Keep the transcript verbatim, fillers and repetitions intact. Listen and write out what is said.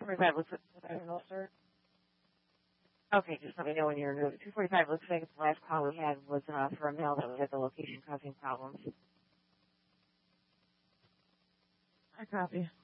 two forty-five looks like, I don't know, sir. Okay, just let me know when you're new. two forty-five looks like the last call we had was uh, for a mail that was at the location causing problems. I copy.